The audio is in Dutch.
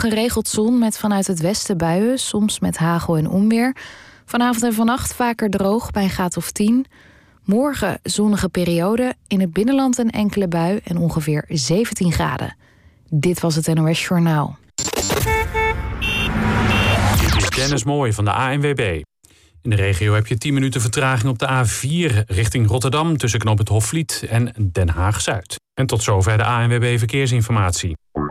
geregeld zon met vanuit het westen buien, soms met hagel en onweer. Vanavond en vannacht vaker droog bij een graad of 10. Morgen zonnige periode, in het binnenland een enkele bui en ongeveer 17 graden. Dit was het NOS Journaal. Dit is Dennis Mooij van de ANWB. In de regio heb je 10 minuten vertraging op de A4 richting Rotterdam tussen knooppunt Hofvliet en Den Haag-Zuid. En tot zover de ANWB Verkeersinformatie.